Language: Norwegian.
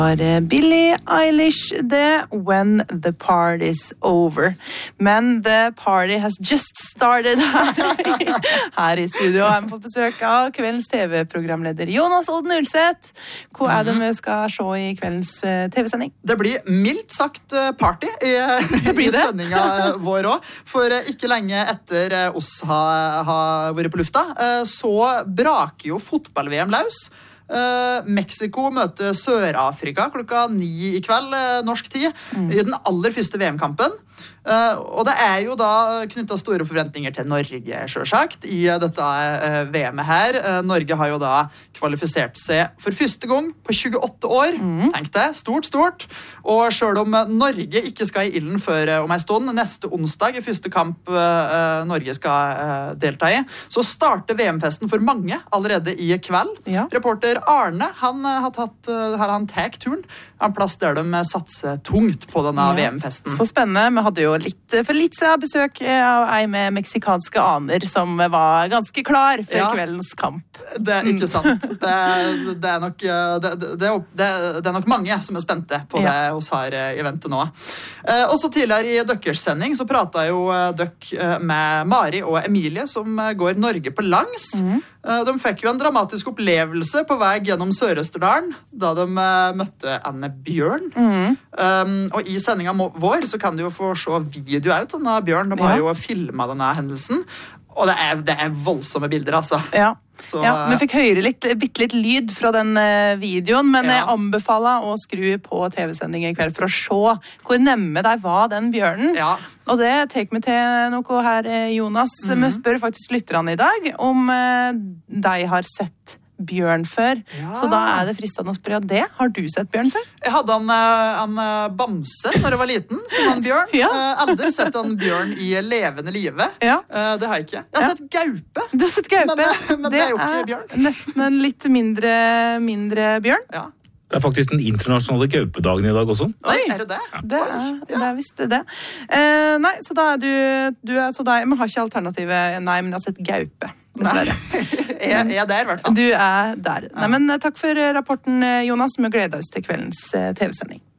Billie Eilish, det When the Party's Over. Men the party has just started her i studio. Jeg har fått besøk av kveldens TV-programleder Jonas Odden Ulseth. Hva det vi skal se i kveldens TV-sending? Det blir mildt sagt party i sendinga vår også. For ikke lenge etter oss har vært på lufta, så braker jo fotball-VM løs. Mexico møter Sør-Afrika klokka 9 i kveld, norsk tid, i den aller første VM-kampen. Og det jo da knyttet store forventninger til Norge, selvsagt, i dette VM-et her. Norge har jo da kvalifisert seg for første gang på 28 år. Tenk det, stort. Og selv om Norge ikke skal i ilden før om en stund, neste onsdag i første kamp Norge skal delta i, så starter VM-festen for mange allerede i kveld. Ja. Reporter Arne, han har tatt turen. En plass der de satser tungt på denne VM-festen. Så spennende. Vi hadde jo for litt siden besøk av ei med meksikanske aner som var ganske klar for kveldens kamp. Det ikke sant. Det nok mange som spente på det hos her eventet nå. Også tidligere i Døkkers sending så pratet jo Døkk med Mari og Emilie som går Norge på langs. De fikk jo en dramatisk opplevelse på vei gjennom Sør-Østerdalen da de møtte Anne Bjørn. Og i sendingen vår så kan du jo få se video ut denne Bjørn. De har jo filmet denne hendelsen. Og det voldsomme bilder, altså. Ja. Vi fikk høre bitte litt lyd fra den videoen, men jeg anbefaler å skru på TV-sendingen i kveld for å se hvor nemme der var den bjørnen. Ja. Og det tar meg til noe her, Jonas. Vi spør faktisk lytterne i dag om de har sett bjørn før. Ja. Så da det fristende å spørre det. Har du sett bjørn før? Jeg hadde en bamse når jeg var liten, som en bjørn. Aldri sett en bjørn i levende live. Ja. Det har jeg ikke. Jeg har sett gaupe. Du har sett gaupe? Men det jo ikke bjørn. Nesten en litt mindre bjørn. Ja. Det faktisk den internasjonale gaupedagen i dag også. Oi, det det? Det visst det. Nei, så da du så da, vi har ikke alternativet, nei, men jeg har sett gaupe. Dessverre. Jeg der, i hvert fall. Du der. Nei, men takk for rapporten, Jonas. Vi gleder oss til kveldens TV-sending.